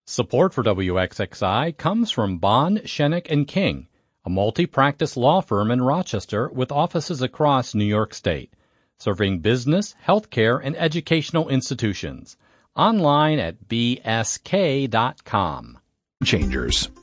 Support for WXXI comes from Bond, Shenick & King, a multi-practice law firm in Rochester with offices across New York State, serving business, healthcare, and educational institutions. Online at bsk.com. Changers.